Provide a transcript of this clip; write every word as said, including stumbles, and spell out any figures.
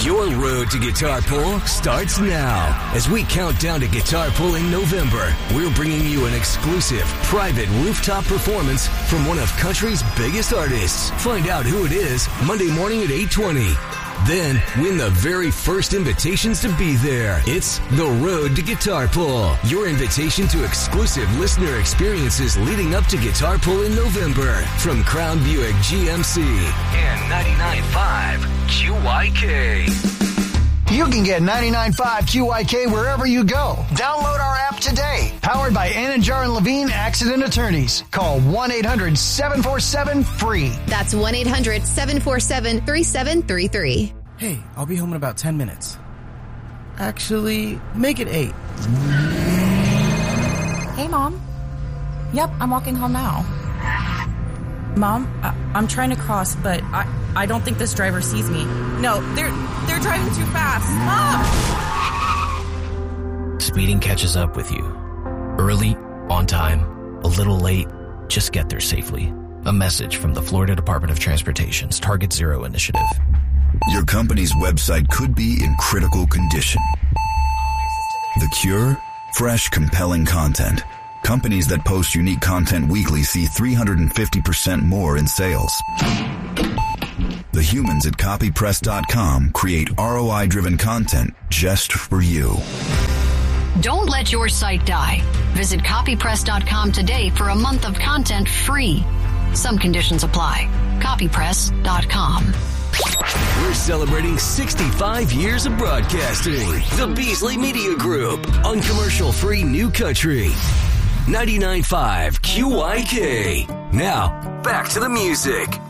Your road to guitar pull starts now. As we count down to Guitar Pulling November, we're bringing you an exclusive, private rooftop performance from one of country's biggest artists. Find out who it is Monday morning at eight twenty. Then win the very first invitations to be there. It's The Road to Guitar Pull, your invitation to exclusive listener experiences leading up to Guitar Pull in November from Crown Buick G M C and ninety-nine point five Q Y K. You can get ninety-nine point five Q Y K wherever you go. Download our app today. Powered by Anandjar and Levine Accident Attorneys. Call one eight hundred seven four seven free. That's one eight hundred seven four seven three seven three three. Hey, I'll be home in about ten minutes. Actually, make it eight. Hey, Mom. Yep, I'm walking home now. Mom, I- I'm trying to cross, but I, I don't think this driver sees me. No, they're they're driving too fast. Mom! Speeding catches up with you. Early, on time, a little late, just get there safely. A message from the Florida Department of Transportation's Target Zero initiative. Your company's website could be in critical condition. The cure? Fresh, compelling content. Companies that post unique content weekly see three hundred fifty percent more in sales. The humans at copy press dot com create R O I-driven content just for you. Don't let your site die. Visit copy press dot com today for a month of content free. Some conditions apply. copy press dot com. We're celebrating sixty-five years of broadcasting. The Beasley Media Group on commercial-free New Country. ninety-nine point five Q Y K. Now, back to the music.